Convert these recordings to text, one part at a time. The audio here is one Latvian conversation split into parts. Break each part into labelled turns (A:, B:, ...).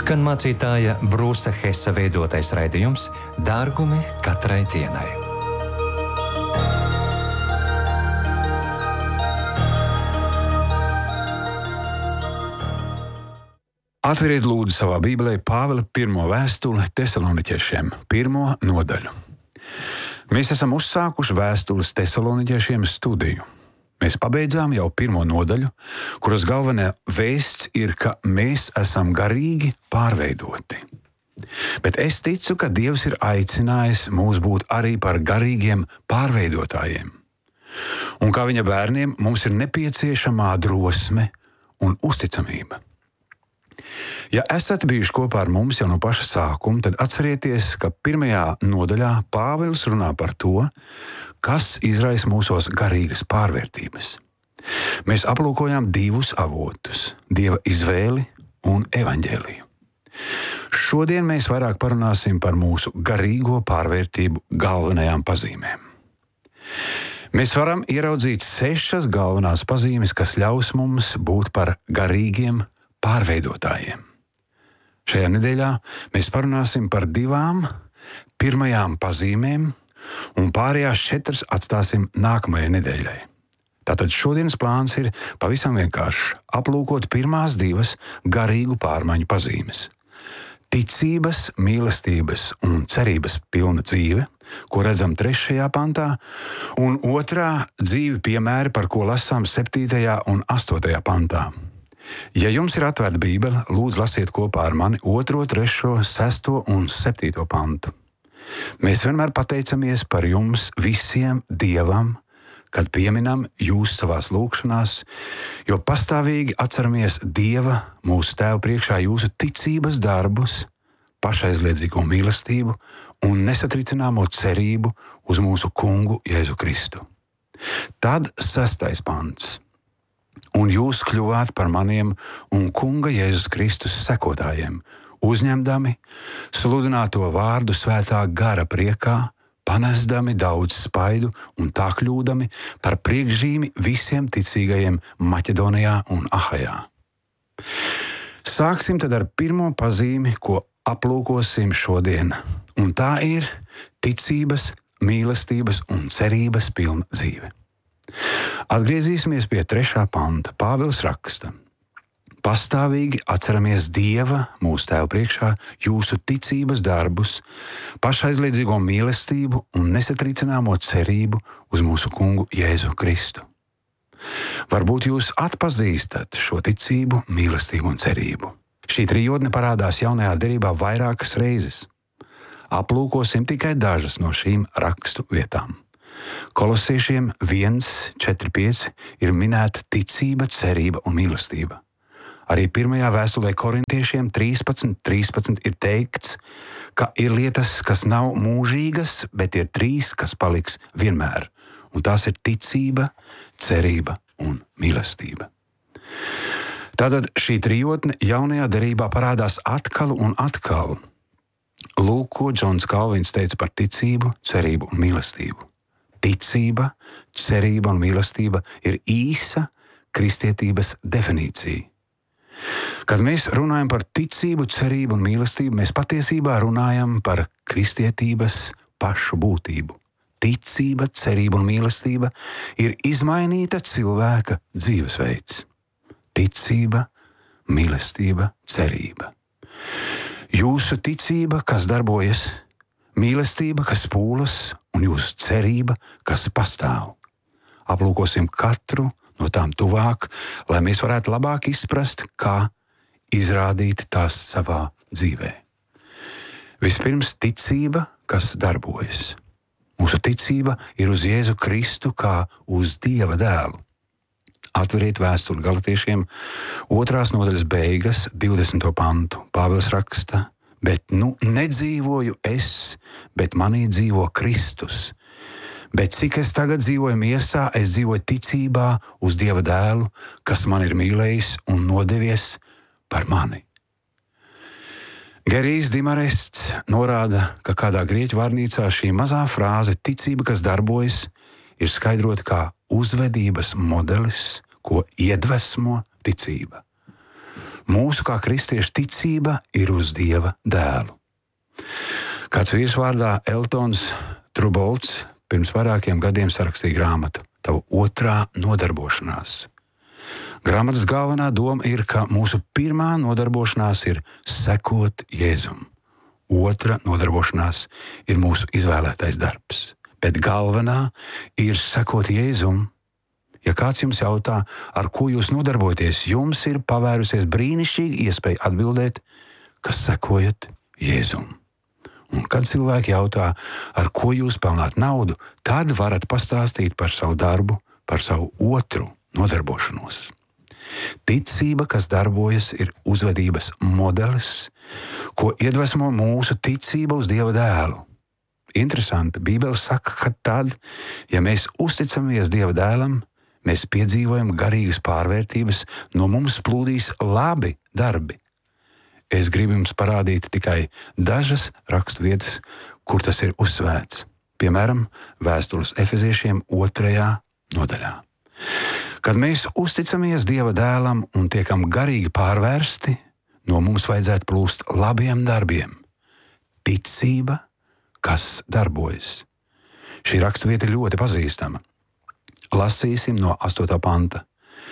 A: Skan mācītāja Brūsa Hesa veidotais raidījums Dārgumi katrai dienai.
B: Atveriet lūdzu savā Bībelē Pāvila pirmo vēstuli Tesaloniķiešiem, 1. nodaļu. Mēs esam uzsākuši vēstules Tesaloniķiešiem studiju. Mēs pabeidzām jau 1. nodaļu, kuras galvenā vēsts ir, ka mēs esam garīgi pārveidoti. Bet es ticu, ka Dievs ir aicinājis mūs būt arī par garīgiem pārveidotājiem. Un kā viņa bērniem mums ir nepieciešamā drosme un uzticamība. Ja esat bijuši kopā ar mums jau no paša sākuma, tad atcerieties, ka 1. nodaļā Pāvils runā par to, kas izraisa mūsos garīgas pārvērtības. Mēs aplūkojām divus avotus – Dieva izvēli un evaņģēliju. Šodien mēs vairāk parunāsim par mūsu garīgo pārvērtību galvenajām pazīmēm. Mēs varam ieraudzīt 6 galvenās pazīmes, kas ļaus mums būt par garīgiem pārveidotājiem. Šajā nedēļā mēs parunāsim par 2 pirmajām pazīmēm, un pārējās 4 atstāsim nākamajai nedēļai. Tātad šodienas plāns ir pavisam vienkāršs – aplūkot pirmās 2 garīgu pārmaiņu pazīmes. Ticības, mīlestības un cerības pilna dzīve, ko redzam 3. pantā, un 2. dzīvi piemēri, par ko lasām 7. un 8. pantā. Ja jums ir atvērta Bībele, lūdzu lasiet kopā ar mani 2., 3., 6. un 7. pantu. Mēs vienmēr pateicamies par jums visiem Dievam, kad pieminam jūs savās lūgšanās, jo pastāvīgi atceramies Dieva, mūsu Tēva priekšā jūsu ticības darbus, pašaizliedzīgo mīlestību un nesatricināmo cerību uz mūsu Kungu Jēzu Kristu. Tad 6. pants. Un jūs kļuvāt par maniem un Kunga Jēzus Kristus sekotājiem, uzņemdami sludināto vārdu svētā gara priekā, panesdami daudz spaidu un tā kļūdami par priekšzīmi visiem ticīgajiem Maķedonijā un Ahajā. Sāksim tad ar pirmo pazīmi, ko aplūkosim šodien, un tā ir ticības, mīlestības un cerības pilna dzīve. Atgriezīsimies pie 3. panta. Pāvils raksta: pastāvīgi atceramies Dieva, mūsu Tēva priekšā, jūsu ticības darbus, pašaizliedzīgo mīlestību un nesatricināmo cerību uz mūsu Kungu Jēzu Kristu. Varbūt jūs atpazīstat šo ticību, mīlestību un cerību. Šī trijotne parādās Jaunajā derībā vairākas reizes. Aplūkosim tikai dažas no šīm rakstu vietām. Kolosiešiem 1:4-5 ir minēta ticība, cerība un mīlestība. Arī 1. vēstulē korintiešiem 13:13 ir teikts, ka ir lietas, kas nav mūžīgas, bet ir 3, kas paliks vienmēr. Un tās ir ticība, cerība un mīlestība. Tātad šī trijotne Jaunajā derībā parādās atkal un atkal. Lūk, ko Džons Kalvins teica par ticību, cerību un mīlestību. Ticība, cerība un mīlestība ir īsa kristietības definīcija. Kad mēs runājam par ticību, cerību un mīlestību, mēs patiesībā runājam par kristietības pašu būtību. Ticība, cerība un mīlestība ir izmainīta cilvēka dzīvesveids. Ticība, mīlestība, cerība. Jūsu ticība, kas darbojas, mīlestība, kas pūlas, un jūsu cerība, kas pastāv. Aplūkosim katru no tām tuvāk, lai mēs varētu labāk izprast, kā izrādīt tās savā dzīvē. Vispirms ticība, kas darbojas. Mūsu ticība ir uz Jēzu Kristu kā uz Dieva dēlu. Atveriet vēstuli Galatiešiem 2. nodaļas beigas, 20. pantu. Pāvils raksta: bet nedzīvoju es, bet manī dzīvo Kristus. Bet cik es tagad dzīvoju miesā, es dzīvoju ticībā uz Dieva dēlu, kas man ir mīlējis un nodevies par mani. Gerijs Dimarests norāda, ka kādā grieķu vārnīcā šī mazā frāze ticība, kas darbojas, ir skaidrota kā uzvedības modelis, ko iedvesmo ticība. Mūsu kā kristiešu ticība ir uz Dieva dēlu. Kāds vīrs vārdā Eltons Trubolts pirms vairākiem gadiem sarakstīja grāmatu Tava otrā nodarbošanās. Grāmatas galvenā doma ir, ka mūsu pirmā nodarbošanās ir sekot Jēzum. Otra nodarbošanās ir mūsu izvēlētais darbs, bet galvenā ir sekot Jēzum. Ja kāds jums jautā, ar ko jūs nodarbojaties, jums ir pavērusies brīnišķīga iespēja atbildēt, ka sekojat Jēzum. Un kad cilvēki jautā, ar ko jūs pelnāt naudu, tad varat pastāstīt par savu darbu, par savu otru nodarbošanos. Ticība, kas darbojas, ir uzvedības modelis, ko iedvesmo mūsu ticība uz Dieva dēlu. Interesanti, Bībele saka, ka tad, ja mēs uzticamies Dieva dēlam, mēs piedzīvojam garīgas pārvērtības, no mums plūdīs labi darbi. Es gribu jums parādīt tikai dažas rakstu vietas, kur tas ir uzsvērts. Piemēram, vēstules Efeziešiem 2. nodaļā. Kad mēs uzticamies Dieva dēlam un tiekam garīgi pārvērsti, no mums vajadzētu plūst labiem darbiem. Ticība, kas darbojas. Šī raksturvieta ir ļoti pazīstama. Lasīsim no 8. panta.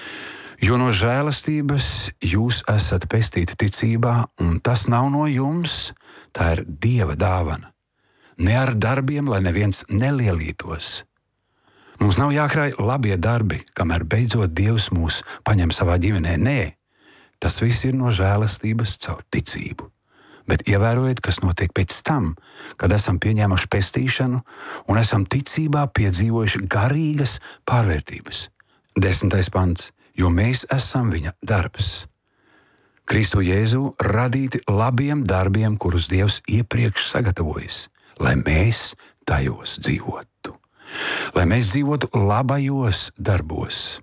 B: Jo no žēlastības jūs esat pestīti ticībā, un tas nav no jums, tā ir Dieva dāvana. Ne ar darbiem, lai neviens nelielītos. Mums nav jākrāj labie darbi, kamēr beidzot Dievs mūs paņem savā ģimenē. Nē, tas viss ir no žēlastības caur ticību. Bet ievērojiet, kas notiek pēc tam, kad esam pieņēmuši pestīšanu un esam ticībā piedzīvojuši garīgas pārvērtības. 10. pants. Jo mēs esam viņa darbs. Kristu Jēzu radīti labiem darbiem, kurus Dievs iepriekš sagatavojis, lai mēs tajos dzīvotu. Lai mēs dzīvotu labajos darbos.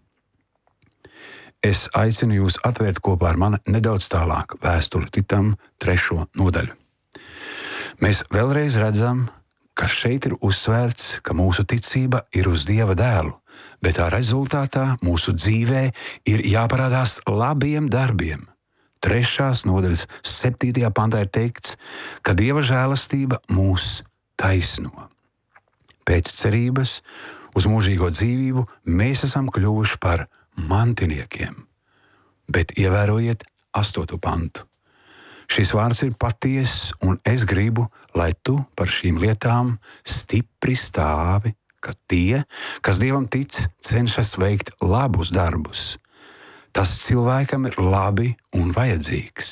B: Es aicinu jūs atvērt kopā ar mani nedaudz tālāk vēstuli Titam 3. nodaļu. Mēs vēlreiz redzam, ka šeit ir uzsvērts, ka mūsu ticība ir uz Dieva dēlu, bet tā rezultātā mūsu dzīvē ir jāparādās labiem darbiem. 3. nodaļas 7. pantā ir teikts, ka Dieva žēlastība mūs taisno. Pēc cerības uz mūžīgo dzīvību mēs esam kļuvuši par mantiniekiem. Bet ievērojiet 8. pantu. Šis vārds ir patiess, un es gribu, lai tu par šīm lietām stipri stāvi, ka tie, kas Dievam tic, cenšas veikt labus darbus. Tas cilvēkam ir labi un vajadzīgs.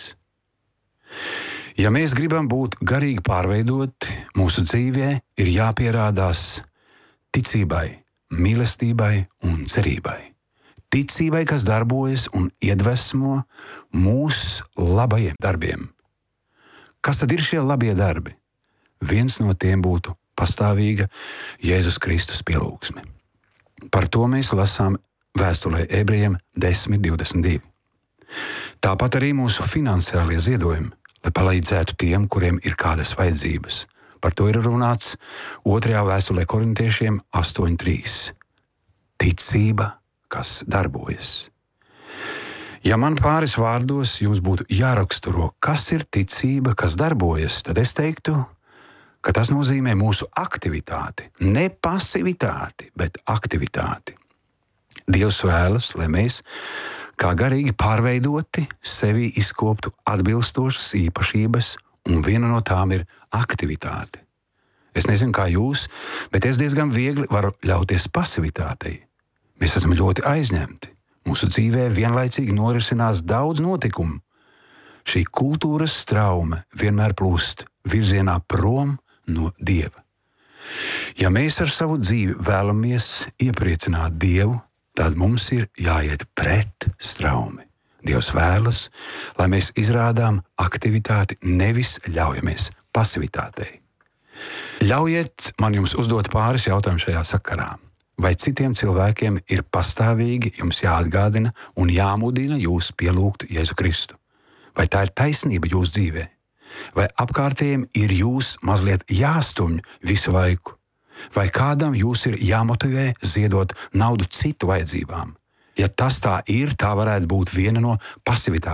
B: Ja mēs gribam būt garīgi pārveidoti, mūsu dzīvē ir jāpierādās ticībai, mīlestībai un cerībai. Ticībai, kas darbojas un iedvesmo mūs labajiem darbiem. Kas tad ir šie labie darbi? Viens no tiem būtu pastāvīga Jēzus Kristus pielūgsme. Par to mēs lasām vēstulē Ebrejiem 10:22. Tāpat arī mūsu finansiālie ziedojumi, lai palīdzētu tiem, kuriem ir kādas vajadzības. Par to ir runāts 2. vēstulē Korintiešiem 8:3. Ticība, kas darbojas. Ja man pāris vārdos jums būtu jāraksturo, kas ir ticība, kas darbojas, tad es teiktu, ka tas nozīmē mūsu aktivitāti. Ne pasivitāti, bet aktivitāti. Dievs vēlas, lai mēs, kā garīgi pārveidoti, sevī izkoptu atbilstošas īpašības, un viena no tām ir aktivitāte. Es nezinu, kā jūs, bet es diezgan viegli varu ļauties pasivitātei. Mēs esam ļoti aizņemti. Mūsu dzīvē vienlaicīgi norisinās daudz notikumu. Šī kultūras straume vienmēr plūst virzienā prom no Dieva. Ja mēs ar savu dzīvi vēlamies iepriecināt Dievu, tad mums ir jāiet pret straumi. Dievs vēlas, lai mēs izrādām aktivitāti, nevis ļaujamies pasivitātei. Ļaujiet man jums uzdot pāris jautājumus šajā sakarā. Vai citiem cilvēkiem ir pastāvīgi jums jāatgādina un jāmudina jūs pielūgt Jēzu Kristu? Vai tā ir taisnība jūsu dzīvē? Vai apkārtējiem ir jūs mazliet jāstumj visu laiku? Vai kādam jūs ir jāmotivē ziedot naudu citu vajadzībām? Ja tas tā ir, tā varētu būt viena no pasivitātes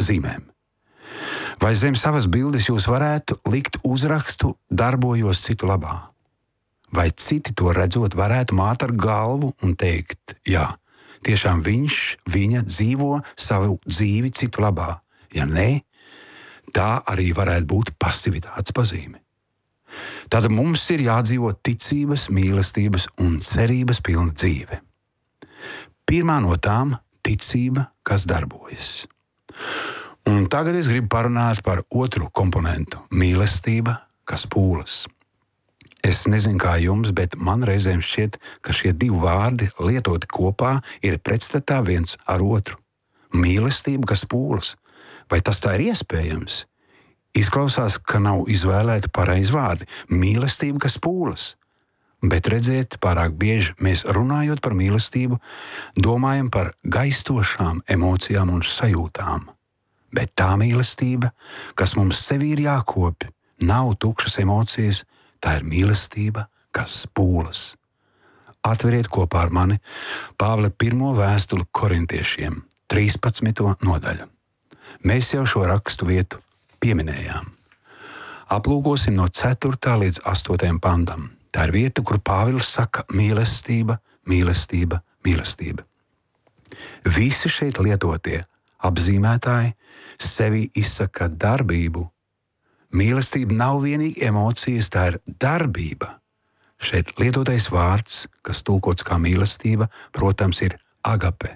B: zīmēm. Vai zem savas bildes jūs varētu likt uzrakstu darbojos citu labā? Vai citi to redzot varētu māt ar galvu un teikt, jā, tiešām viņa dzīvo savu dzīvi citu labā. Ja nē, tā arī varētu būt pasivitātes pazīme. Tad mums ir jādzīvo ticības, mīlestības un cerības pilna dzīve. Pirmā no tām - ticība, kas darbojas. Un tagad es gribu parunāt par otru komponentu - mīlestība, kas pūlas. Es nezinu, kā jums, bet man reizēm šķiet, ka šie divi vārdi lietoti kopā ir pretstatā viens ar otru. Mīlestība, kas pūlas. Vai tas tā ir iespējams? Izklausās, ka nav izvēlēti pareizi vārdi. Mīlestība, kas pūlas. Bet redziet, pārāk bieži mēs runājot par mīlestību, domājam par gaistošām emocijām un sajūtām. Bet tā mīlestība, kas mums sevī ir jākopj, nav tukšas emocijas, tā ir mīlestība, kas pūlas. Atveriet kopā ar mani Pāvila 1. vēstuli korintiešiem, 13. nodaļu. Mēs jau šo rakstu vietu pieminējām. Aplūkosim no 4. līdz 8. pantam. Tā ir vieta, kur Pāvils saka mīlestība, mīlestība, mīlestība. Visi šeit lietotie apzīmētāji sevi izsaka darbību. Mīlestība nav vienīgi emocijas, tā ir darbība. Šeit lietotais vārds, kas tulkots kā mīlestība, protams, ir agape.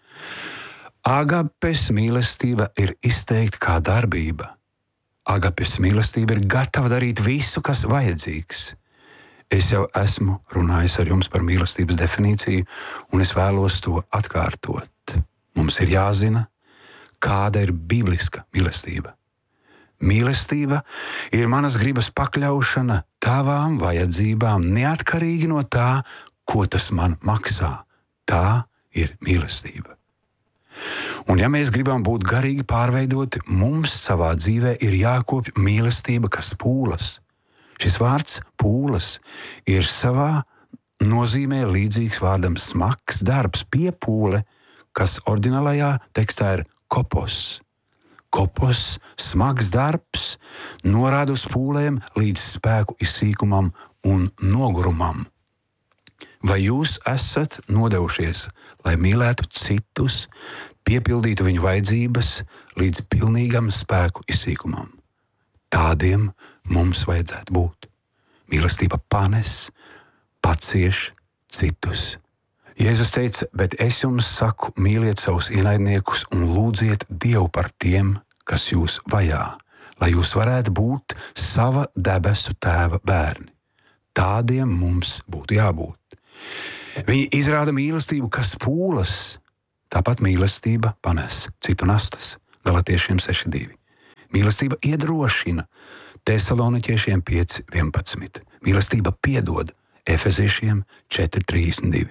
B: Agapes mīlestība ir izteikta kā darbība. Agapes mīlestība ir gatava darīt visu, kas vajadzīgs. Es jau esmu runājis ar jums par mīlestības definīciju, un es vēlos to atkārtot. Mums ir jāzina, kāda ir bibliska mīlestība. Mīlestība ir manas gribas pakļaušana tavām vajadzībām, neatkarīgi no tā, ko tas man maksā. Tā ir mīlestība. Un ja mēs gribam būt garīgi pārveidoti, mums savā dzīvē ir jākopj mīlestība, kas pūlas. Šis vārds pūlas ir savā nozīmē līdzīgs vārdam smags darbs, piepūle, kas oriģinālajā tekstā ir kopos. Kopos, smags darbs, norāda uz pūlēm līdz spēku izsīkumam un nogurumam. Vai jūs esat nodevušies, lai mīlētu citus, piepildītu viņu vajadzības līdz pilnīgam spēku izsīkumam? Tādiem mums vajadzētu būt. Mīlestība panes, pacieš citus. Jēzus teica, bet es jums saku, mīliet savus ienaidniekus un lūdziet Dievu par tiem, kas jūs vajā, lai jūs varētu būt sava debesu tēva bērni. Tādiem mums būtu jābūt. Viņi izrāda mīlestību, kas pūlas, tāpat mīlestība panes citu nastas. Galatiešiem 6.2. Mīlestība iedrošina, Tesaloniķiešiem 5.11. Mīlestība piedod, Efeziešiem 4.32.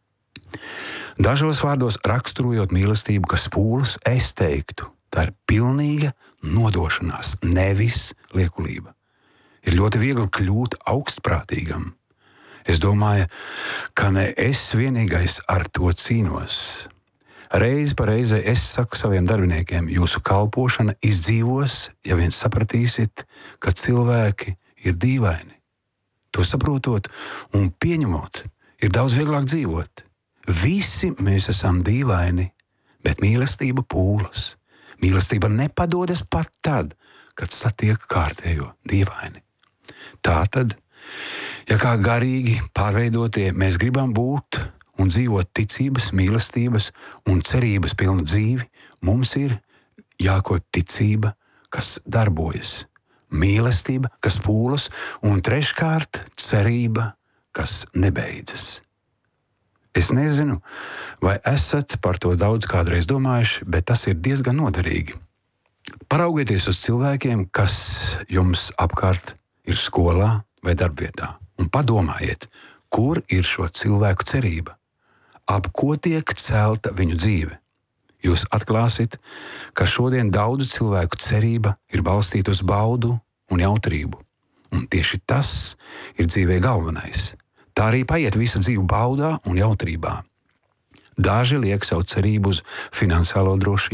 B: Dažos vārdos raksturojot mīlestību, kas pūlas, es teiktu, tā ir pilnīga nodošanās, nevis liekulība. Ir ļoti viegli kļūt augstprātīgam. Es domāju, ka ne es vienīgais ar to cīnos. Reiz pa reizei es saku saviem darbiniekiem, jūsu kalpošana izdzīvos, ja vien sapratīsit, ka cilvēki ir dīvaini. To saprotot un pieņemot, ir daudz vieglāk dzīvot. Visi mēs esam dīvaini, bet mīlestība pūlas. Mīlestība nepadodas pat tad, kad satiek kārtējo dīvaini. Tātad, ja kā garīgi pārveidotie mēs gribam būt un dzīvot ticības, mīlestības un cerības pilnu dzīvi, mums ir jākopj ticība, kas darbojas, mīlestība, kas pūlas, un treškārt cerība, kas nebeidzas. Es nezinu, vai esat par to daudz kādreiz domājuši, bet tas ir diezgan noderīgi. Paraugieties uz cilvēkiem, kas jums apkārt ir skolā vai darbvietā, un padomājiet, kur ir šo cilvēku cerība, ap ko tiek celta viņu dzīve. Jūs atklāsiet, ka šodien daudzu cilvēku cerība ir balstīta uz baudu un jautrību, un tieši tas ir dzīvē galvenais. Tā arī paiet visa dzīve baudā un jautrībā. Daži liek savu cerību uz finansiālo drošību,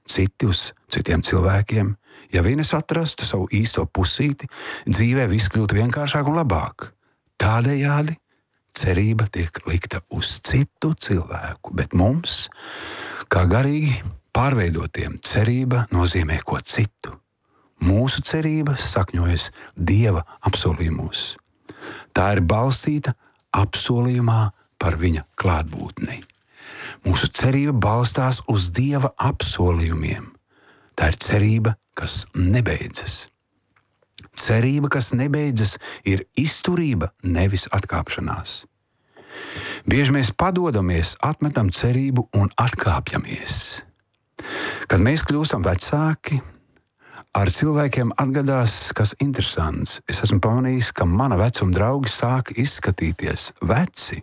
B: citi uz citiem cilvēkiem. Ja vien es atrastu savu īsto pusīti, dzīvē viss kļūtu vienkāršāk un labāk. Tādējādi cerība tiek likta uz citu cilvēku, bet mums, kā garīgi pārveidotiem, cerība nozīmē ko citu. Mūsu cerība sakņojas Dieva apsolījumos. Tā ir balstīta apsolījumā par viņa klātbūtni. Mūsu cerība balstās uz Dieva apsolījumiem. Tā ir cerība, kas nebeidzas. Cerība, kas nebeidzas, ir izturība, nevis atkāpšanās. Bieži mēs padodamies, atmetam cerību un atkāpjamies. Kad mēs kļūstam vecāki, ar cilvēkiem atgadās kas interesants. Es esmu pamanījis, ka mana vecuma draugi sāk izskatīties veci.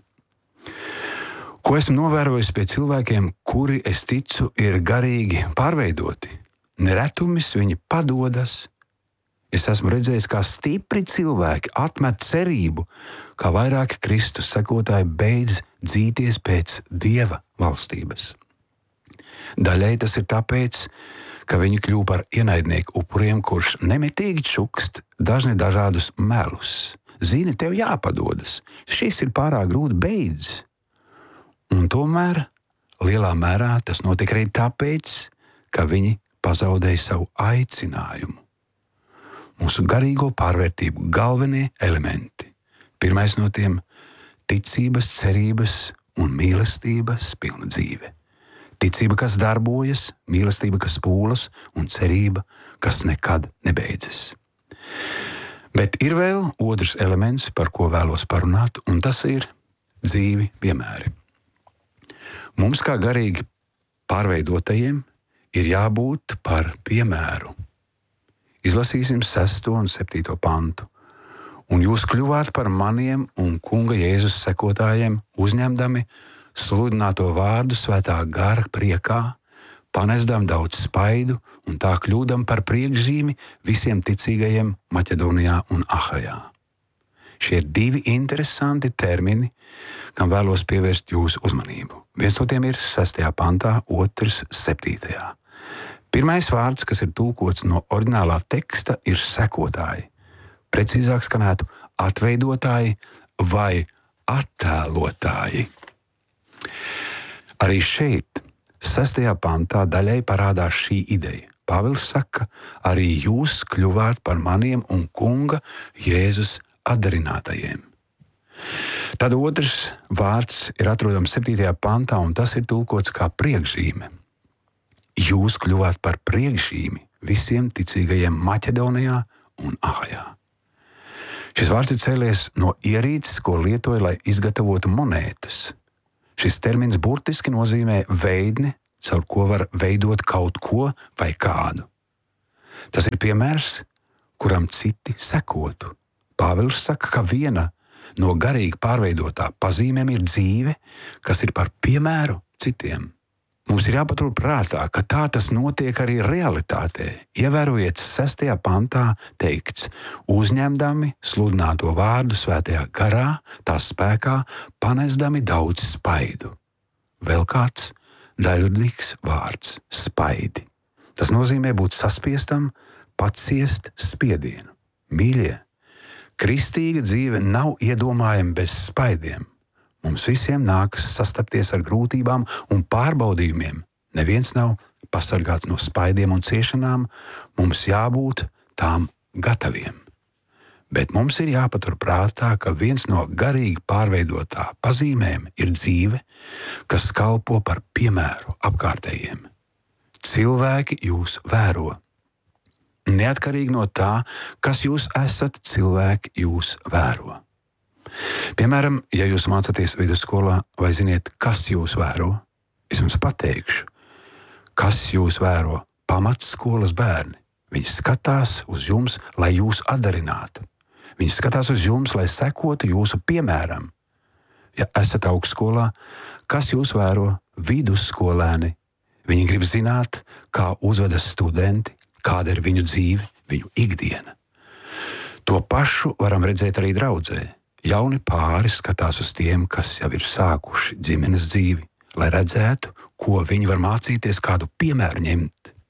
B: Ko esmu novērojis pie cilvēkiem, kuri, es ticu, ir garīgi pārveidoti. Neretumis viņi padodas. Es esmu redzējis, kā stipri cilvēki atmet cerību, kā vairāki Kristus sekotāji beidz dzīties pēc Dieva valstības. Daļai tas ir tāpēc, ka viņi kļūst par ienaidnieku upuriem, kurš nemitīgi čukst dažādus melus. Zini, tev jāpadodas, šis ir pārāk grūti, beidz. Un tomēr lielā mērā tas notika arī tāpēc, ka viņi pazaudēja savu aicinājumu. Mūsu garīgo pārvērtību galvenie elementi. Pirmais no tiem - ticības, cerības un mīlestības pilna dzīve. Ticība, kas darbojas, mīlestība, kas pūlas, un cerība, kas nekad nebeidzas. Bet ir vēl otrs elements, par ko vēlos parunāt, un tas ir dzīvi piemēri. Mums, kā garīgi pārveidotajiem, ir jābūt par piemēru. Izlasīsim 6. un 7. pantu. Un jūs kļuvāt par maniem un Kunga Jēzus sekotājiem, uzņemdami sludināto vārdu svētā gara priekā, panesdam daudz spaidu un tā kļūdam par priekšzīmi visiem ticīgajiem Maķedonijā un Ahajā. Šie ir divi interesanti termini, kam vēlos pievērst jūsu uzmanību. Viens no tiem ir 6. pantā, otrs 7. Pirmais vārds, kas ir tulkots no oriģinālā teksta, ir sekotāji. Precīzāk skanētu atveidotāji vai attēlotāji. Arī šeit, 6. pantā, daļai parādās šī ideja. Pāvils saka, arī jūs kļuvāt par maniem un Kunga Jēzus atdarinātajiem. Tad otrs vārds ir atrodams 7. pantā, un tas ir tulkots kā priekšzīme. Jūs kļuvāt par priekšzīmi visiem ticīgajiem Maķedonijā un Ahajā. Šis vārds ir cēlies no ierīces, ko lietoja, lai izgatavotu monētas. Šis termins burtiski nozīmē veidni, caur ko var veidot kaut ko vai kādu. Tas ir piemērs, kuram citi sekotu. Pāvils saka, ka viena no garīgi pārveidotā pazīmēm ir dzīve, kas ir par piemēru citiem. Mums ir jāpatur prātā, ka tā tas notiek arī realitātē. Ievērojiet 6. pantā teikts, uzņemdami sludināto vārdu svētajā garā, tā spēkā, panesdami daudz spaidu. Vēl kāds daļrunīgs vārds - spaidi. Tas nozīmē būt saspiestam, paciest spiedienu. Mīļie, kristīga dzīve nav iedomājama bez spaidiem. Mums visiem nākas sastapties ar grūtībām un pārbaudījumiem. Neviens nav pasargāts no spaidiem un ciešanām, mums jābūt tām gataviem. Bet mums ir jāpatur prātā, ka viens no garīgi pārveidotā pazīmēm ir dzīve, kas kalpo par piemēru apkārtējiem. Cilvēki jūs vēro. Neatkarīgi no tā, kas jūs esat, cilvēki jūs vēro. Piemēram, ja jūs mācāties vidusskolā vai ziniet, kas jūs vēro, es jums pateikšu, kas jūs vēro pamatskolas bērni. Viņi skatās uz jums, lai jūs atdarinātu. Viņi skatās uz jums, lai sekotu jūsu piemēram. Ja esat augstskolā, kas jūs vēro vidusskolēni? Viņi grib zināt, kā uzvedas studenti, kāda ir viņu dzīve, viņu ikdiena. To pašu varam redzēt arī draudzē. Jauni pāri skatās uz tiem, kas jau ir sākuši ģimenes dzīvi, lai redzētu, ko viņi var mācīties, kādu piemēru ņemt.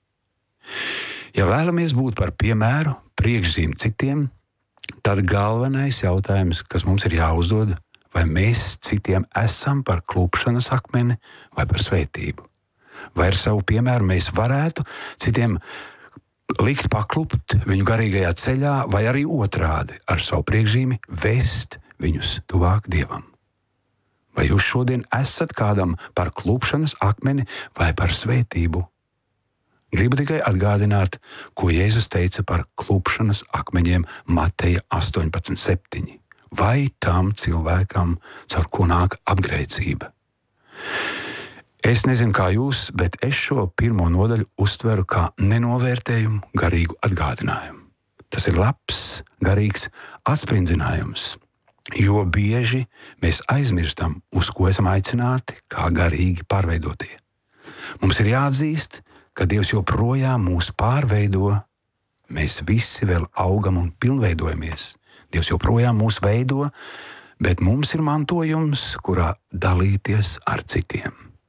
B: Ja vēlamies būt par piemēru, priekšzīmi citiem, tad galvenais jautājums, kas mums ir jāuzdod, vai mēs citiem esam par klupšanas akmeni vai par svētību. Vai ar savu piemēru mēs varētu citiem likt paklupt viņu garīgajā ceļā, vai arī otrādi ar savu priekšzīmi vest viņus tuvāk Dievam. Vai jūs šodien esat kādam par klupšanas akmeni vai par svētību? Gribu tikai atgādināt, ko Jēzus teica par klupšanas akmeņiem Mateja 18:7. Vai tam cilvēkam, caur ko nāk apgrēcība? Es nezinu, kā jūs, bet es šo pirmo nodaļu uztveru kā nenovērtējumu, garīgu atgādinājumu. Tas ir labs, garīgs atsprinzinājums, jo bieži mēs aizmirstam, uz ko esam aicināti, kā garīgi pārveidotie. Mums ir jāatzīst, ka Dievs joprojām mūs pārveido, mēs visi vēl augam un pilnveidojamies. Dievs joprojām mūs veido, bet mums ir mantojums, kurā dalīties ar citiem.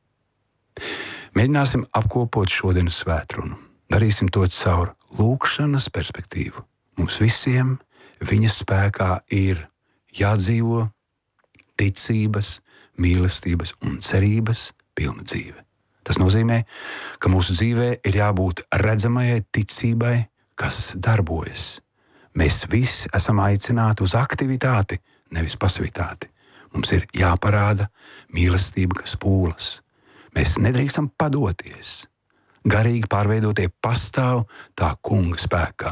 B: Mēģināsim apkopot šodienas svētrunu. Darīsim to caur lūkšanas perspektīvu. Mums visiem viņas spēkā ir jādzīvo ticības, mīlestības un cerības pilna dzīve. Tas nozīmē, ka mūsu dzīvē ir jābūt redzamajai ticībai, kas darbojas. Mēs visi esam aicināti uz aktivitāti, nevis pasivitāti. Mums ir jāparāda mīlestība, kas pūlas. Mēs nedrīkstam padoties. Garīgi pārveidotie pastāv tā kunga spēkā.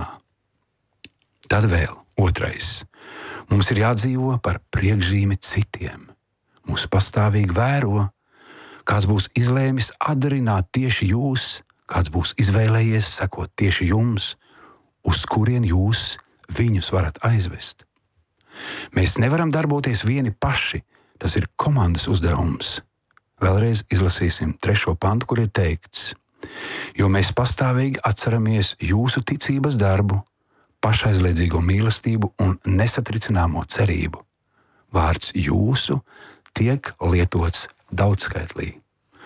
B: Tad vēl otrais. Mums ir jādzīvo par priekšzīmi citiem. Mūs pastāvīgi vēro, kāds būs izlēmis atdarināt tieši jūs, kāds būs izvēlējies sekot tieši jums, uz kurien jūs viņus varat aizvest. Mēs nevaram darboties vieni paši, tas ir komandas uzdevums. Vēlreiz izlasīsim 3. pantu, kur ir teikts: jo mēs pastāvīgi atceramies jūsu ticības darbu, pašaizliedzīgo mīlestību un nesatricināmo cerību. Vārds jūsu tiek lietots daudzskaitlī.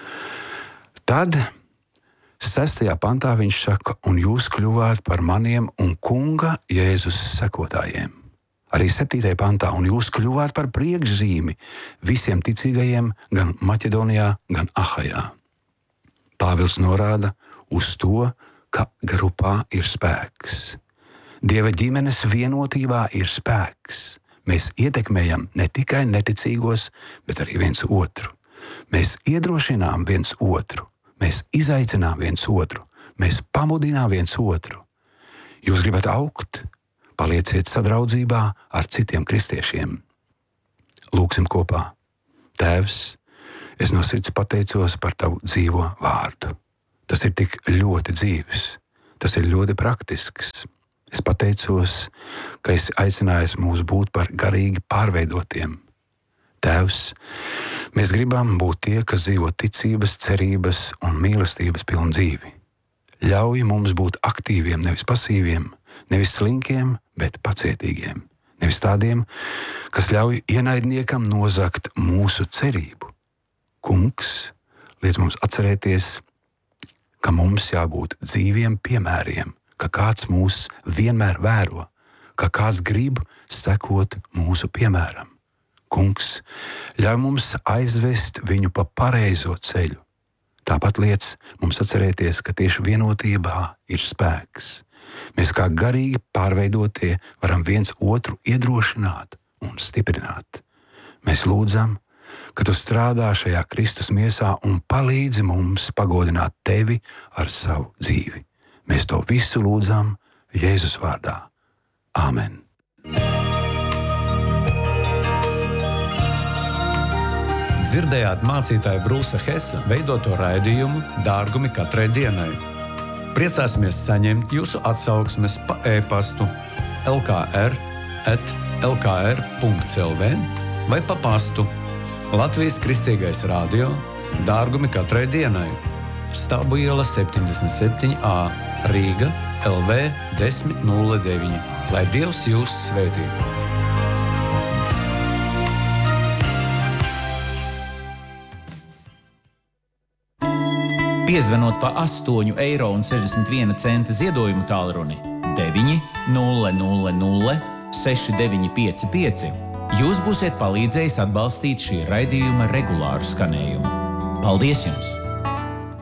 B: Tad 6. pantā viņš saka: un jūs kļuvāt par maniem un kunga Jēzus sekotājiem. Arī 7. pantā: un jūs kļuvāt par priekšzīmi visiem ticīgajiem gan Maķedonijā, gan Ahajā. Pāvils norāda uz to, ka grupā ir spēks. Dieva ģimenes vienotībā ir spēks. Mēs ietekmējam ne tikai neticīgos, bet arī viens otru. Mēs iedrošinām viens otru, mēs izaicinām viens otru, mēs pamudinām viens otru. Jūs gribat augt? Palieciet sadraudzībā ar citiem kristiešiem. Lūksim kopā. Tēvs, es no sirds pateicos par tavu dzīvo vārdu. Tas ir tik ļoti dzīves, tas ir ļoti praktisks. Es pateicos, ka esi aicinājis mūs būt par garīgi pārveidotiem. Tēvs, mēs gribam būt tie, kas dzīvo ticības, cerības un mīlestības pilnu dzīvi. Ļauj mums būt aktīviem, nevis pasīviem, nevis slinkiem, bet pacietīgiem. Nevis tādiem, kas ļauj ienaidniekam nozagt mūsu cerību. Kungs, liec mums atcerēties, ka mums jābūt dzīviem piemēriem, ka kāds mūs vienmēr vēro, ka kāds grib sekot mūsu piemēram. Kungs, ļauj mums aizvest viņu pa pareizo ceļu. Tāpat liec mums atcerēties, ka tieši vienotībā ir spēks. Mēs kā garīgi pārveidotie varam viens otru iedrošināt un stiprināt. Mēs lūdzam, ka tu strādā šajā Kristus miesā un palīdzi mums pagodināt tevi ar savu dzīvi. Mēs to visu lūdzam Jēzus vārdā. Āmen.
A: Dzirdējāt mācītāja Brūsa Hesa veidoto raidījumu Dārgumi katrai dienai. Priecāsimies saņemt jūsu atsauksmes pa e-pastu lkr@lkr.lv vai pa pastu Latvijas Kristīgais radio Dārgumi katrai dienai. Stabu iela 77A, Rīga, LV 1009. Lai Dievs jūs svētī!
C: Piezvanot pa 8,61 eiro ziedojumu tālruni 900 6955, jūs būsiet palīdzējis atbalstīt šī raidījuma regulāru skanējumu. Paldies jums!